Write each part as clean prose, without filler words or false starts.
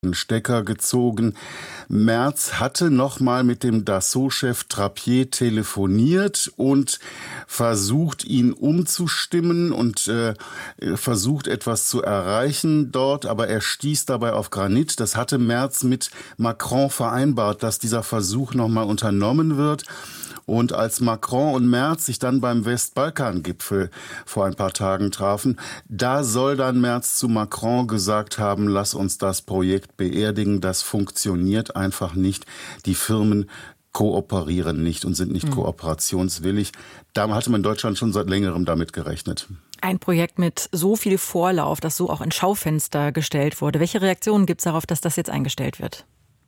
Stecker gezogen. Merz hatte nochmal mit dem Dassault-Chef Trappier telefoniert und versucht, ihn umzustimmen und versucht, etwas zu erreichen dort, aber er stieß dabei auf Granit. Das hatte Merz mit Macron vereinbart, dass dieser Versuch nochmal unternommen wird. Und als Macron und Merz sich dann beim Westbalkan-Gipfel vor ein paar Tagen trafen, da soll dann Merz zu Macron gesagt haben, lass uns das Projekt beerdigen, das funktioniert einfach nicht. Die Firmen kooperieren nicht und sind nicht kooperationswillig. Da hatte man in Deutschland schon seit längerem damit gerechnet. Ein Projekt mit so viel Vorlauf, das so auch ins Schaufenster gestellt wurde. Welche Reaktionen gibt es darauf, dass das jetzt eingestellt wird?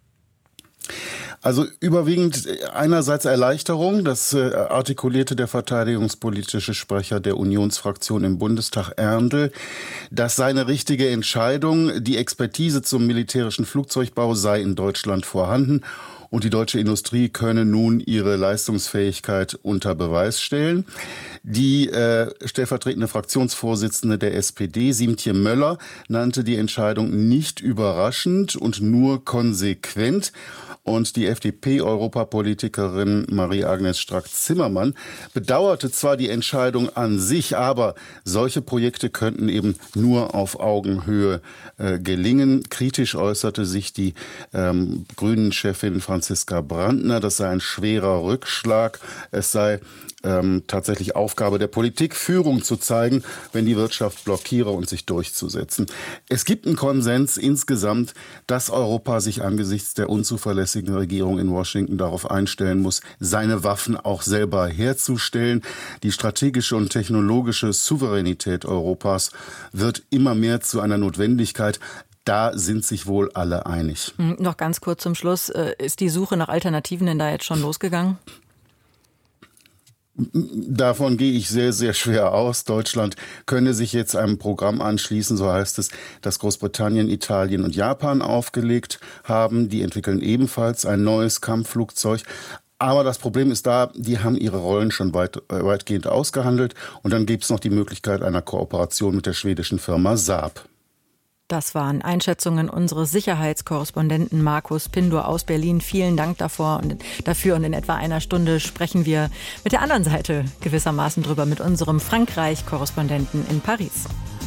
Also überwiegend einerseits Erleichterung, das artikulierte der verteidigungspolitische Sprecher der Unionsfraktion im Bundestag Erndl. Das sei eine richtige Entscheidung. Die Expertise zum militärischen Flugzeugbau sei in Deutschland vorhanden und die deutsche Industrie könne nun ihre Leistungsfähigkeit unter Beweis stellen. Die stellvertretende Fraktionsvorsitzende der SPD, Siemtje Möller, nannte die Entscheidung nicht überraschend und nur konsequent. Und die FDP-Europapolitikerin Marie-Agnes Strack-Zimmermann bedauerte zwar die Entscheidung an sich, aber solche Projekte könnten eben nur auf Augenhöhe gelingen. Kritisch äußerte sich die Grünen-Chefin Franziska Brandner, das sei ein schwerer Rückschlag. Es sei tatsächlich Aufgabe der Politik, Führung zu zeigen, wenn die Wirtschaft blockiere und sich durchzusetzen. Es gibt einen Konsens insgesamt, dass Europa sich angesichts der unzuverlässigen Regierung in Washington darauf einstellen muss, seine Waffen auch selber herzustellen. Die strategische und technologische Souveränität Europas wird immer mehr zu einer Notwendigkeit. Da sind sich wohl alle einig. Noch ganz kurz zum Schluss. Ist die Suche nach Alternativen denn da jetzt schon losgegangen? Davon gehe ich sehr, sehr schwer aus. Deutschland könne sich jetzt einem Programm anschließen, so heißt es, das Großbritannien, Italien und Japan aufgelegt haben. Die entwickeln ebenfalls ein neues Kampfflugzeug. Aber das Problem ist da, die haben ihre Rollen schon weitgehend ausgehandelt. Und dann gibt es noch die Möglichkeit einer Kooperation mit der schwedischen Firma Saab. Das waren Einschätzungen unseres Sicherheitskorrespondenten Markus Pindor aus Berlin. Vielen Dank dafür und in etwa einer Stunde sprechen wir mit der anderen Seite gewissermaßen drüber, mit unserem Frankreich-Korrespondenten in Paris.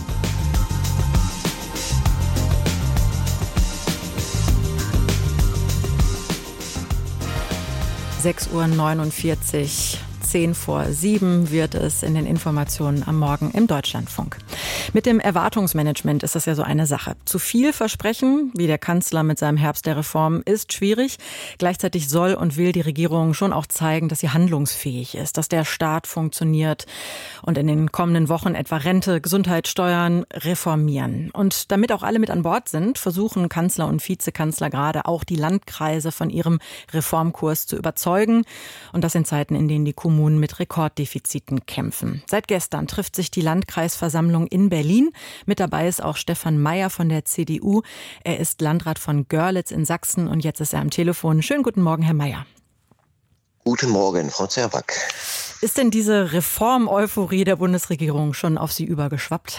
(6:49 Uhr). 6:10 wird es in den Informationen am Morgen im Deutschlandfunk. Mit dem Erwartungsmanagement ist das ja so eine Sache. Zu viel versprechen, wie der Kanzler mit seinem Herbst der Reform, ist schwierig. Gleichzeitig soll und will die Regierung schon auch zeigen, dass sie handlungsfähig ist, dass der Staat funktioniert und in den kommenden Wochen etwa Rente, Gesundheit, Steuern reformieren. Und damit auch alle mit an Bord sind, versuchen Kanzler und Vizekanzler gerade auch die Landkreise von ihrem Reformkurs zu überzeugen. Und das in Zeiten, in denen die Kommunen mit Rekorddefiziten kämpfen. Seit gestern trifft sich die Landkreisversammlung in Berlin. Mit dabei ist auch Stefan Mayer von der CDU. Er ist Landrat von Görlitz in Sachsen und jetzt ist er am Telefon. Schönen guten Morgen, Herr Mayer. Guten Morgen, Frau Zerwack. Ist denn diese Reform-Euphorie der Bundesregierung schon auf Sie übergeschwappt?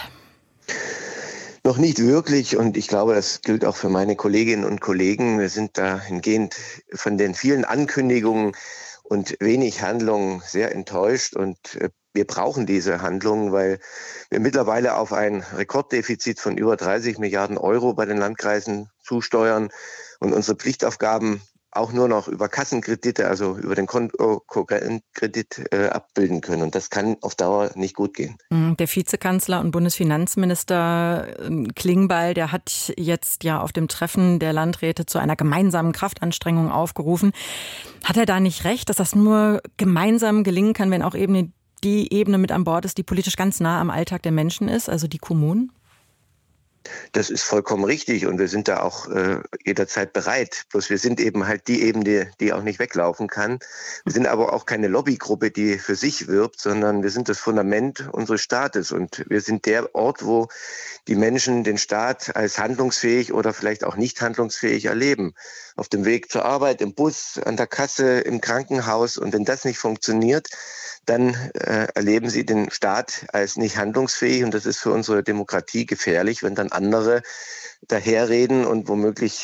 Noch nicht wirklich und ich glaube, das gilt auch für meine Kolleginnen und Kollegen. Wir sind dahingehend von den vielen Ankündigungen und wenig Handlung sehr enttäuscht und wir brauchen diese Handlungen, weil wir mittlerweile auf ein Rekorddefizit von über 30 Milliarden Euro bei den Landkreisen zusteuern und unsere Pflichtaufgaben auch nur noch über Kassenkredite, also über den Kontokorrentkredit abbilden können. Und das kann auf Dauer nicht gut gehen. Der Vizekanzler und Bundesfinanzminister Klingbeil, der hat jetzt ja auf dem Treffen der Landräte zu einer gemeinsamen Kraftanstrengung aufgerufen. Hat er da nicht recht, dass das nur gemeinsam gelingen kann, wenn auch eben die Ebene mit an Bord ist, die politisch ganz nah am Alltag der Menschen ist, also die Kommunen? Das ist vollkommen richtig und wir sind da auch jederzeit bereit. Bloß wir sind eben halt die Ebene, die auch nicht weglaufen kann. Wir sind aber auch keine Lobbygruppe, die für sich wirbt, sondern wir sind das Fundament unseres Staates und wir sind der Ort, wo die Menschen den Staat als handlungsfähig oder vielleicht auch nicht handlungsfähig erleben. Auf dem Weg zur Arbeit, im Bus, an der Kasse, im Krankenhaus. Und wenn das nicht funktioniert, dann erleben sie den Staat als nicht handlungsfähig. Und das ist für unsere Demokratie gefährlich, wenn dann andere daherreden und womöglich